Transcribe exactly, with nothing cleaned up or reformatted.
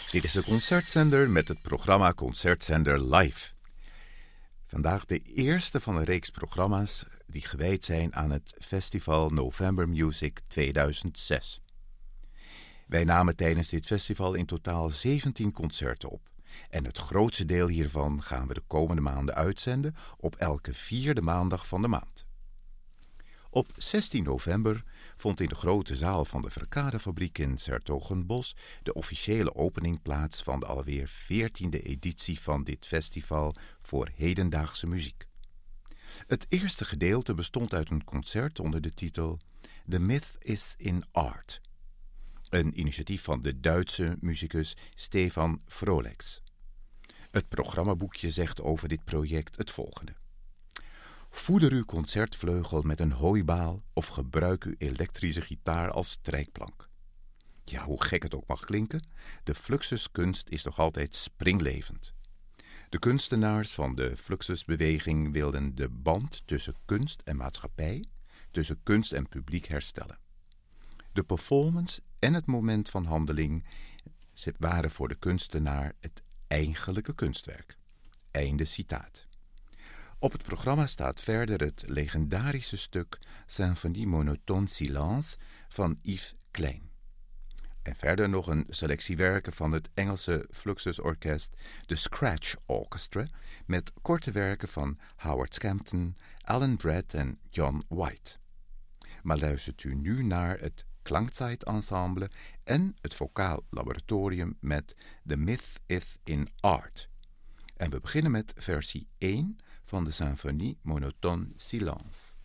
Dit is de Concertzender met het programma Concertzender Live. Vandaag de eerste van een reeks programma's die gewijd zijn aan het festival November Music tweeduizend zes. Wij namen tijdens dit festival in totaal zeventien concerten op. En het grootste deel hiervan gaan we de komende maanden uitzenden op elke vierde maandag van de maand. Op zestien november vond in de grote zaal van de Verkadefabriek in 's-Hertogenbosch de officiële opening plaats van de alweer veertiende editie van dit festival voor hedendaagse muziek. Het eerste gedeelte bestond uit een concert onder de titel The Myth is in Art, een initiatief van de Duitse muzikus Stefan Vrolex. Het programmaboekje zegt over dit project het volgende. Voeder uw concertvleugel met een hooibaal of gebruik uw elektrische gitaar als strijkplank. Ja, hoe gek het ook mag klinken, de Fluxuskunst is nog altijd springlevend. De kunstenaars van de Fluxusbeweging wilden de band tussen kunst en maatschappij, tussen kunst en publiek herstellen. De performance en het moment van handeling waren voor de kunstenaar het eigenlijke kunstwerk. Einde citaat. Op het programma staat verder het legendarische stuk Symphonie monotone silence van Yves Klein. En verder nog een selectie werken van het Engelse Fluxusorkest, de Scratch Orchestra, met korte werken van Howard Scampton, Alan Brett en John White. Maar luistert u nu naar het Klangzeit-ensemble en het Vocaal Laboratorium met The Myth is in Art. En we beginnen met versie één van de Symphonie monotone silence.